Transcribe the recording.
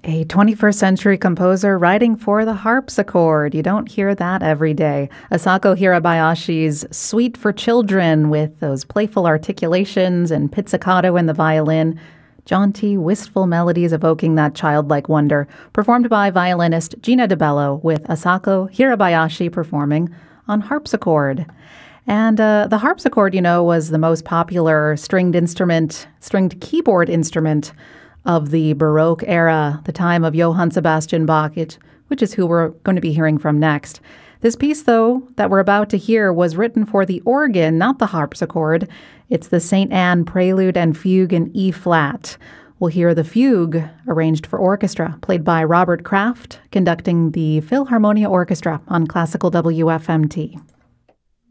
A 21st century composer writing for the harpsichord. You don't hear that every day. Asako Hirabayashi's Suite for Children with those playful articulations and pizzicato in the violin. Jaunty, wistful melodies evoking that childlike wonder. Performed by violinist Gina DeBello with Asako Hirabayashi performing on harpsichord. And the harpsichord, was the most popular stringed keyboard instrument of the Baroque era, the time of Johann Sebastian Bach, which is who we're going to be hearing from next. This piece, though, that we're about to hear was written for the organ, not the harpsichord. It's the St. Anne Prelude and Fugue in E-flat. We'll hear the fugue arranged for orchestra, played by Robert Kraft, conducting the Philharmonia Orchestra on Classical WFMT.